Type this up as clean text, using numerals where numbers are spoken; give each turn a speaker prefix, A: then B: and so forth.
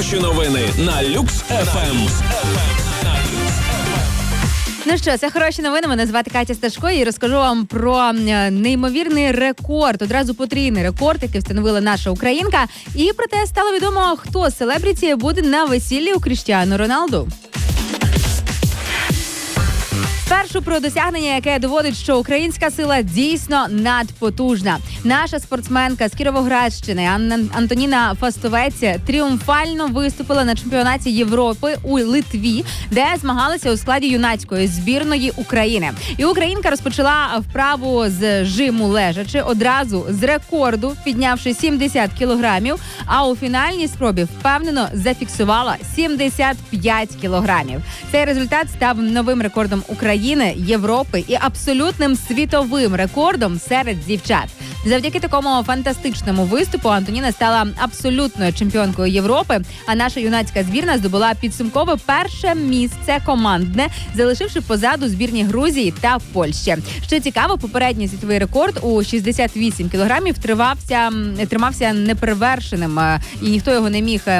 A: Хороші новини на Люкс ФМ.
B: Ну що, це хороші новини. Мене звати Катя Сташко і розкажу вам про неймовірний рекорд, одразу потрійний рекорд, який встановила наша українка. І про те стало відомо, хто з селебріті буде на весіллі у Кріштіану Роналду. Спершу про досягнення, яке доводить, що українська сила дійсно надпотужна. Наша спортсменка з Кіровоградщини Антоніна Фастовець тріумфально виступила на чемпіонаті Європи у Литві, де змагалася у складі юнацької збірної України. І українка розпочала вправу з жиму лежачи одразу з рекорду, піднявши 70 кілограмів, а у фінальній спробі впевнено зафіксувала 75 кілограмів. Цей результат став новим рекордом України, Європи і абсолютним світовим рекордом серед дівчат. Завдяки такому фантастичному виступу Антоніна стала абсолютною чемпіонкою Європи, а наша юнацька збірна здобула підсумкове перше місце командне, залишивши позаду збірні Грузії та Польщі. Що цікаво, попередній світовий рекорд у 68 кілограмів тримався неперевершеним, і ніхто його не міг